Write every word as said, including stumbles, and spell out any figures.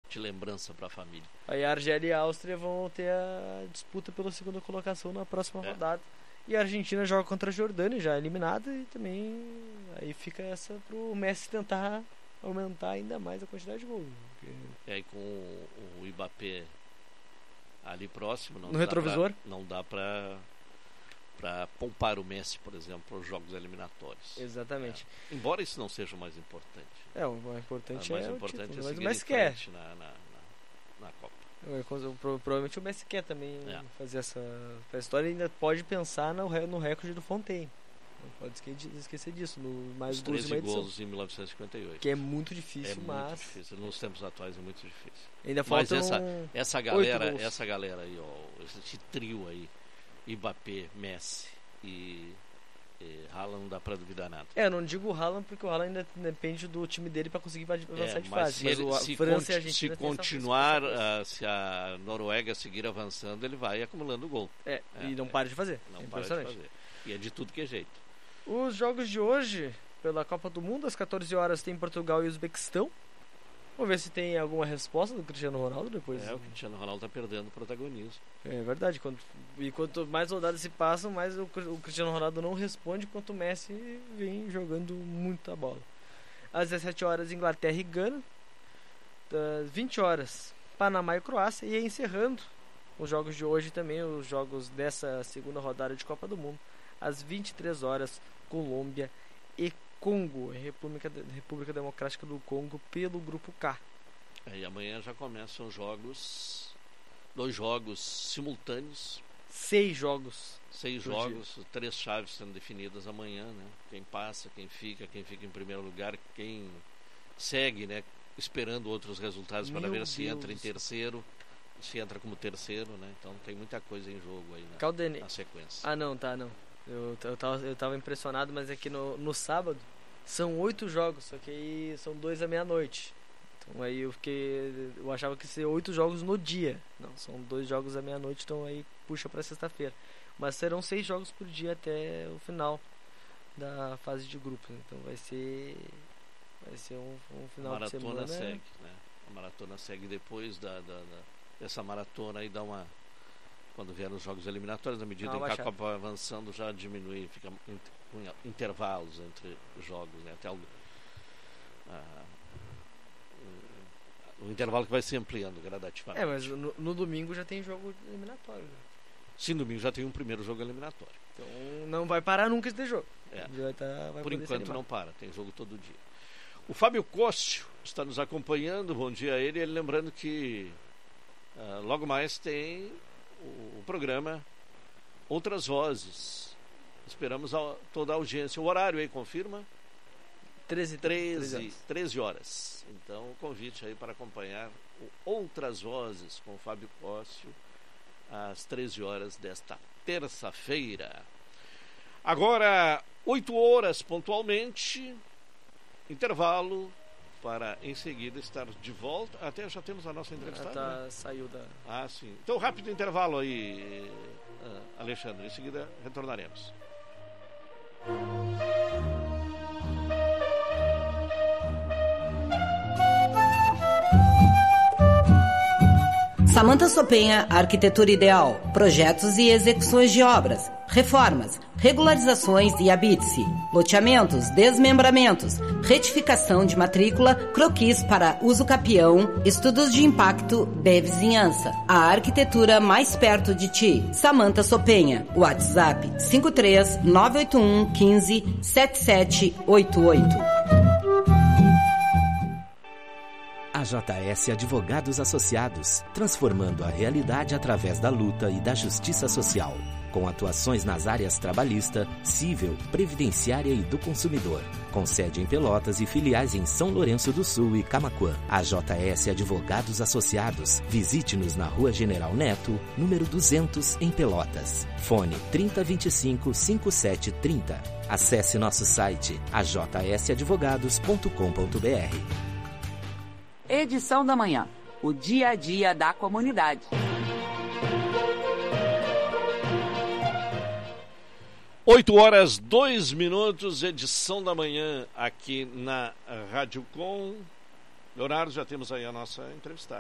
de lembrança para a família. Aí a Argélia e a Áustria vão ter a disputa pela segunda colocação na próxima é. rodada. E a Argentina joga contra a Jordânia, já eliminada, e também aí fica essa pro Messi tentar aumentar ainda mais a quantidade de gols. Porque... E aí com o, o Mbappé ali próximo, não no dá retrovisor, pra, não dá para para poupar o Messi, por exemplo, para os jogos eliminatórios. Exatamente. É. Embora isso não seja o mais importante. É, o mais importante, o mais é, importante o título, é mas seguir o Messi em quer. frente na, na, na, na Copa. Provavelmente o Messi quer também é. fazer essa, essa história e ainda pode pensar no, no recorde do Fontaine. Não pode esquecer disso. No mais Os treze gols, gols em mil novecentos e cinquenta e oito. Que é muito difícil, é mas... muito difícil. Nos tempos atuais é muito difícil. Ainda falta mas essa, um... essa galera, essa galera aí, ó, esse trio aí, Mbappé, Messi e... E Haaland não dá pra duvidar nada. É, eu não digo o Haaland porque o Haaland ainda depende do time dele pra conseguir avançar é, de mas fase. se Mas ele, o, a se França conti- e a Argentina se continuar, uh, se a Noruega seguir avançando, ele vai acumulando gol. É, é e não é, para de fazer. Não é para de fazer. E é de tudo que é jeito. Os jogos de hoje, pela Copa do Mundo, às catorze horas tem Portugal e Uzbequistão. Vamos ver se tem alguma resposta do Cristiano Ronaldo depois. É, o Cristiano Ronaldo tá perdendo protagonismo. É verdade. Quando, e quanto mais rodadas se passam, mais o, o Cristiano Ronaldo não responde, enquanto o Messi vem jogando muita bola. Às dezessete horas, Inglaterra e Gana. Às vinte horas, Panamá e Croácia. E aí, encerrando os jogos de hoje também, os jogos dessa segunda rodada de Copa do Mundo. Às vinte e três horas, Colômbia e Congo, República, República Democrática do Congo, pelo grupo K. E amanhã já começam os jogos, dois jogos simultâneos. Seis jogos. Seis jogos, dia. Três chaves sendo definidas amanhã, né? Quem passa, quem fica, quem fica em primeiro lugar, quem segue, né? Esperando outros resultados para ver Deus. se entra em terceiro, se entra como terceiro, né? Então tem muita coisa em jogo aí na, Caldene... na sequência. Ah, não, tá, não. Eu, eu, tava, eu tava impressionado, mas é que no, no sábado são oito jogos, só que aí são dois à meia-noite. Então aí eu fiquei. Eu achava que ia ser oito jogos no dia. Não, são dois jogos à meia-noite, então aí puxa pra sexta-feira. Mas serão seis jogos por dia até o final da fase de grupos. Então vai ser. Vai ser um, um final a maratona de semana. segue, né? A maratona segue depois da, da, da, dessa maratona aí dá uma. Quando vieram os jogos eliminatórios, na medida em que a Copa vai avançando, já diminui, fica com intervalos entre os jogos, né? Até o, a, o, o intervalo que vai se ampliando gradativamente. É, mas no, no domingo já tem jogo eliminatório. Né? Sim, domingo já tem um primeiro jogo eliminatório. Então não vai parar nunca esse ter jogo. É. Vai tá, vai Por enquanto não para, tem jogo todo dia. O Fábio Cóssio está nos acompanhando, bom dia a ele, ele lembrando que uh, logo mais tem o programa Outras Vozes. Esperamos a, toda a audiência. O horário aí confirma? treze, treze, treze horas. Então o convite aí para acompanhar o Outras Vozes com o Fábio Cóssio às treze horas desta terça-feira. Agora, oito horas pontualmente, intervalo para em seguida estar de volta. Até já temos a nossa entrevistada. Tá, né? Saiu da... Ah, sim. Então, rápido intervalo aí, Alexandre. Em seguida, retornaremos. Samanta Sopenha, Arquitetura Ideal, projetos e execuções de obras, reformas, regularizações e habite-se, loteamentos, desmembramentos, retificação de matrícula, croquis para uso capião, estudos de impacto de vizinhança. A arquitetura mais perto de ti. Samanta Sopenha, WhatsApp cinco três nove oito um um cinco sete sete oito oito. A J S Advogados Associados, transformando a realidade através da luta e da justiça social, com atuações nas áreas trabalhista, civil, previdenciária e do consumidor, com sede em Pelotas e filiais em São Lourenço do Sul e Camaquã. A J S Advogados Associados, visite-nos na Rua General Neto, número duzentos, em Pelotas. Fone trinta, vinte e cinco, cinquenta e sete, trinta. Acesse nosso site a j s advogados ponto com ponto b r. Edição da manhã, o dia a dia da comunidade. oito horas, dois minutos, edição da manhã aqui na Rádio Com. Leonardo, já temos aí a nossa entrevistada.